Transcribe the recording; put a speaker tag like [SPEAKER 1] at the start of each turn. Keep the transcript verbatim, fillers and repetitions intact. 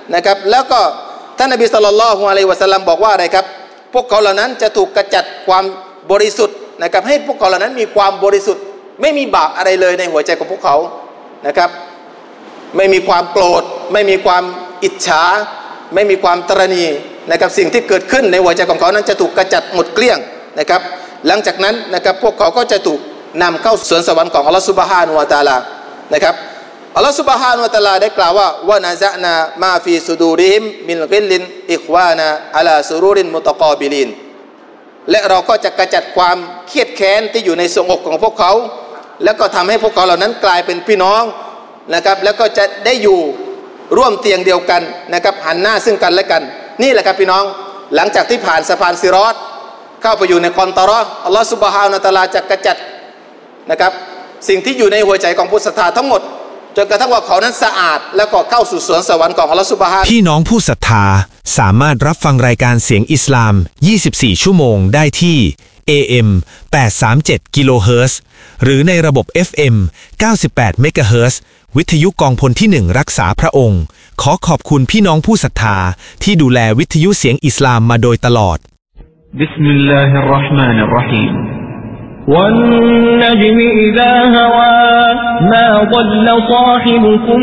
[SPEAKER 1] นะครับแล้วก็ท่านนบีศ็อลลัลลอฮุอะลัยฮิวะซัลลัมบอกว่าอะไรครับพวกเขาเหล่านั้นจะถูกกระจัดความบริสุทธิ์นะครับให้พวกเขาเหล่านั้นมีความบริสุทธิ์ไม่มีบาปอะไรเลยในหัวใจของพวกเขานะครับไม่มีความโกรธไม่มีความอิจฉาไม่มีความตระหนี่นะครับสิ่งที่เกิดขึ้นในหัวใจของเขานั้นจะถูกกระจัดหมดเกลี้ยงนะครับหลังจากนั้นนะครับพวกเขาก็จะถูกนำเข้าสวนสวรรค์ของอัลลอฮฺซุบฮานะฮูวะตะอาลานะครับอัลลอฮฺซุบฮานะฮูวะตะอาลาได้กล่าวว่าวะนะซะนามาฟีซุดูริฮิมมินกิลลินอิควานะอะลาซุรูรินมุตะกอบิลินและเราก็จะกระจัดความเครียดแค้นที่อยู่ในทรวงอกของพวกเขาแล้วก็ทำให้พวกเขาเหล่านั้นกลายเป็นพี่น้องนะครับแล้วก็จะได้อยู่ร่วมเตียงเดียวกันนะครับหันหน้าซึ่งกันและกันนี่แหละครับพี่น้องหลังจากที่ผ่านสะพานซิรอตเข้าไปอยู่ในคอนตอรออัลลอฮฺซุบฮานะฮูวะตะอาลาจะกระจัดนะครับสิ่งที่อยู่ในหัวใจของผู้ศรัทธาทั้งหมดจนกระทั่งว่าเขานั้นสะอาดแล้วก็เข้าสู่สวนสวรรค์ของอัลลอฮฺซุบฮานะฮูวะตะอาลา
[SPEAKER 2] พี่น้องผู้ศรัทธาสามารถรับฟังรายการเสียงอิสลามยี่สิบสี่ชั่วโมงได้ที่ เอ เอ็ม แปดสามเจ็ด กิโลเฮิรตซ์หรือในระบบ เอฟ เอ็ม เก้าสิบแปด เมกะเฮิรตซ์วิทยุกองพลที่หนึ่งรักษาพระองค์ขอขอบคุณพี่น้องผู้ศรัทธาที่ดูแลวิทยุเสียงอิสลามมาโดยตลอด
[SPEAKER 3] บิสมิลลาฮิรเราะห์มานิรเราะฮีมวันนัจมิอิซาฮาวามาฎัลล صاحبكم